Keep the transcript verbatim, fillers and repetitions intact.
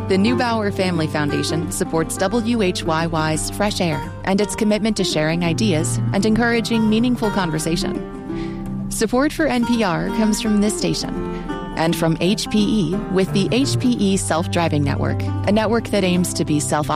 The Neubauer Family Foundation supports W H Y Y's Fresh Air and its commitment to sharing ideas and encouraging meaningful conversation. Support for N P R comes from this station and from H P E with the H P E Self-Driving Network, a network that aims to be self